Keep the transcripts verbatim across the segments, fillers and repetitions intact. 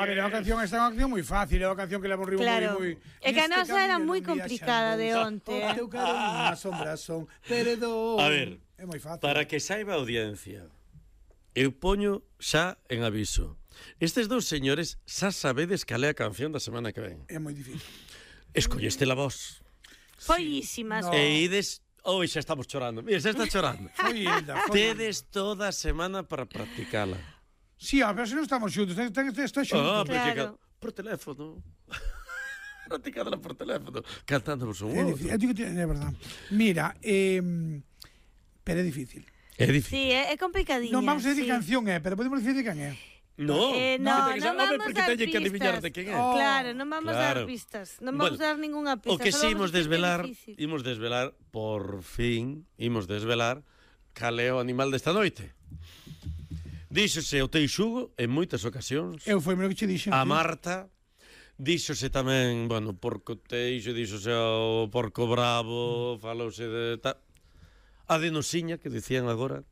ver, é unha canción, esta é unha canción moi fácil, é unha canción que leva un ritmo Claro. moi... É que a nosa era moi complicada de onte. O teu caro unha sombrazón, perdón. A ver, é moi fácil. Para que saiba a audiencia, eu poño xa en aviso. Estes dous señores xa sabedes cal é a canción da semana que ven. É moi difícil. Escolleste la voz. Follísimas. No. E ides... Oi, xa estamos chorando. Mira, xa está chorando. Foi Hilda, foi Tedes toda a semana para practicala. Sí, ah, pero se non estamos xuntos, está xuntos. Ah, Claro. claro. Por teléfono. Practicadla por teléfono. Cantándonos un É outro. difícil, é difícil, é verdad. Mira, eh, pero é difícil. É difícil. Sí, é, é complicadinha. Non vamos a decir sí. canción é, pero podemos decir de quen é. No, Eh, no, Porque non sabe, vamos porque dar teñe que adiviñar pistas. de quen é. Oh. Claro, non vamos Claro. dar pistas. Non vamos Bueno, dar ningunha pista. O que solo si vamos imos decir que é desvelar, difícil. imos desvelar, por fin, imos desvelar cal é o animal desta noite. Díxose o teixugo en moitas ocasións. Eu foi o que che dixen. A Marta, díxose tamén, bueno, porco teixo, díxose o porco bravo, falouse de... Ta... A denosiña, que dicían agora.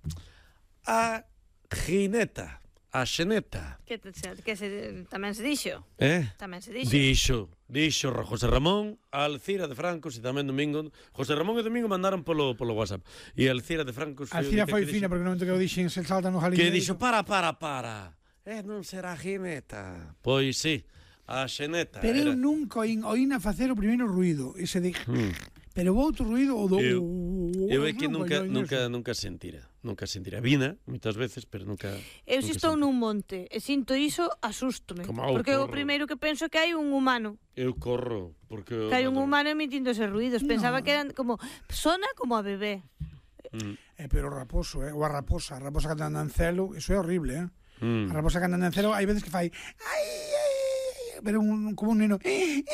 A jineta, a xeneta. Que, te, que se, tamén se dixo. Eh? Tamén se dixo. Dixo, dixo José Ramón, a Alcira de Francos e tamén Domingo. José Ramón e Domingo mandaron polo, polo WhatsApp. E a Alcira de Francos... Alcira foi fina, porque non momento que eu dixen, se salta no jaliño. Que dixo, para, para, para. Eh, non será jineta. Pois sí, a xeneta. Pero eu era... nunca oín, oín a facer o primeiro ruido, ese de... Hmm. Pero o outro ruido, o do... Eu, eu é que nunca nunca, oín nunca, eso. nunca sentira. Nunca sentira. Vina, moitas veces, pero nunca... Eu nunca se estou sentira. nun monte e sinto iso, asústome. Como eu Porque o corro. primeiro que penso é que hai un humano. Eu corro, porque... Que hai un humano emitindo eses ruidos. Pensaba No. que eran como... Sona como a bebé. Mm, É, pero o raposo, eh? Ou a raposa, a raposa que anda en celo, eso é horrible, eh? mm. A raposa que anda en celo, hai veces que fai... Ai, ai, ai, pero un, como un neno...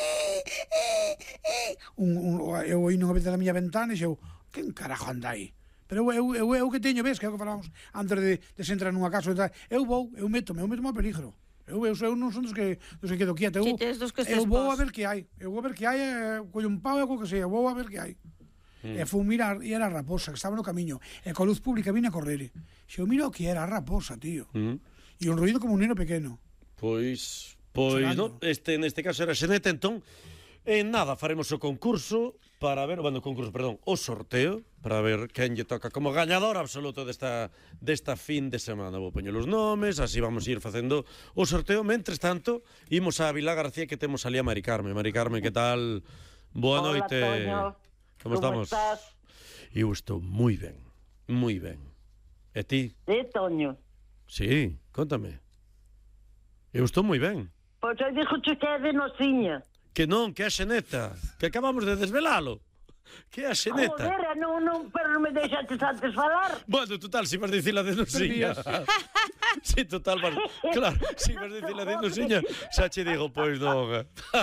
Un, un, eu oí nunha vez da miña ventana e xeu... Quen carajo anda aí? Pero eu, eu, eu, eu que teño, ves, que é o que falamos antes de, de se entrar nunha casa, eu vou, eu meto-me, eu meto-me a peligro. Eu, eu, eu non son dos que, dos que quedo quieto. Eu, Si, tes dos que estes eu vou a pós. ver que hai. Eu vou a ver que hai, eh, collo un pau e co que sea, eu vou a ver que hai. Mm. E fui mirar, e era a raposa, que estaba no camiño. E con luz pública vine a correr. Se eu miro o que era a raposa, tío. Mm. E un ruido como un neno pequeno. Pois, pois, Chorando. no, este neste caso era xeneta, entón, en nada, faremos o concurso para ver, bueno, o concurso, perdón, o sorteo, para ver quen lle toca como gañador absoluto desta, desta fin de semana. Vou poñer os nomes, así vamos a ir facendo o sorteo. Mentres tanto, imos a Vila García, que temos ali a Mari Carme. Mari Carme, que tal? Boa Hola, noite. Toño. Como Como estamos? estás? Eu estou moi ben, moi ben. E ti? Sí, Toño. Sí, contame. Eu estou moi ben. Pois eu dixo que é de nosiña. Que non, que é a xeneta, que acabamos de desvelalo. Que é a xeneta. Joder, non, non, pero non me deixaste antes falar. Bueno, total, si vas dicir la de nosiña. Sí, total, vas, claro, si vas dicir la de nosiña, xa che digo, pois non.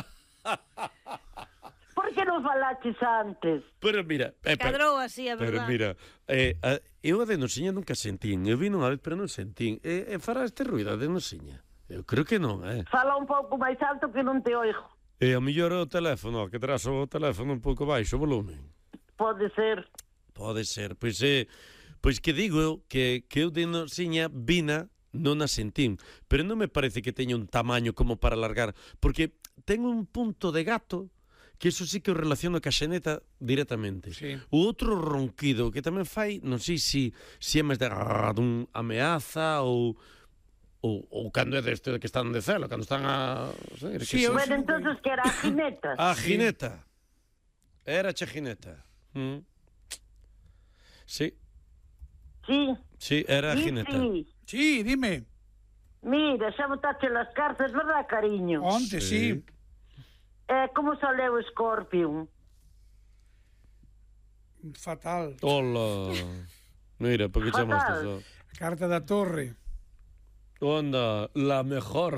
Por que non falaches antes? Pero mira, eh, pero, Cadrou así, a pero verdad. mira, eh, a, eu a de nosiña nunca sentín. Eu vi unha vez, pero non sentín. E, e fará este ruido a de nosiña? Eu creo que non, eh. Fala un pouco máis alto que non te oigo. E a mellor o teléfono, que terás o teléfono un pouco baixo o volumen. Pode ser. Pode ser, pois é, pois que digo eu que, que eu de nosiña vina non a sentín, pero non me parece que teña un tamaño como para alargar, porque ten un punto de gato que eso sí que o relaciono ca xeneta directamente. Sí. O outro ronquido que tamén fai, non sei se si é máis de dun ameaza ou ou, ou cando é deste que están de celo, cando están a... sei, que Sí, eu- Bueno, entonces que era a jineta. A jineta. Era che jineta. Mm. Sí, Sí. sí, era a Sí, jineta. sí. Sí, dime. Mira, xa botaste las cartas, verdad, cariño? Onte, sí. Sí. Eh, como sale o Scorpion? Fatal. Hola. Mira, ¿por qué llamaste Fatal. eso? Carta da torre. Onda, la mejor.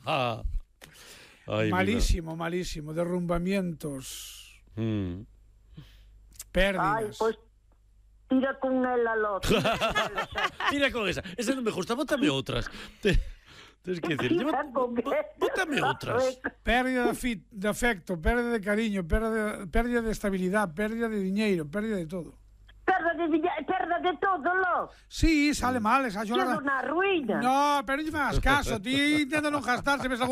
Ay, Malísimo, malísimo. Derrumbamientos. mira. Mm. Ai, Pérdidas. pois tira con ela logo. Mira con esa. Esa non me gusta. Bótame outras. Te, tens que decir. Tira con ela. Bótame outras. Pérdida de, fi- de afecto, pérdida de cariño, pérdida, pérdida de estabilidad, pérdida de diñeiro, pérdida de todo. Perda de, viña- perda de todo, lo. Sí, sale mal esa Todo xornada. na ruína. No, pero non me hagas caso, ti intenta non gastarse, ves